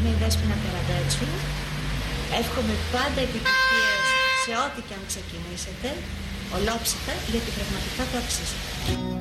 Είμαι η Δέσποινα Καραντέτσου. Εύχομαι πάντα επιτυχίες σε ό,τι και αν ξεκινήσετε, ολόψυχα, γιατί πραγματικά το αξίζετε.